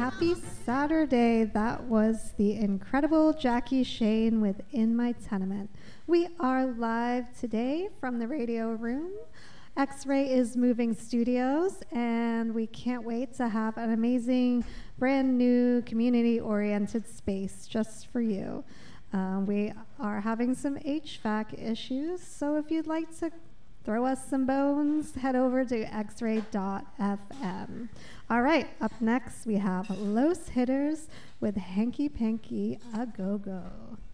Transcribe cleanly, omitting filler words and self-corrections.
Happy Saturday. That was the incredible Jackie Shane with In My Tenement. We are live today from the radio room. X-Ray is moving studios, and we can't wait to have an amazing, brand new, community-oriented space just for you. We are having some HVAC issues, so if you'd like to throw us some bones, head over to xray.fm. All right, up next we have Los Hitters with Hanky Panky A Go Go.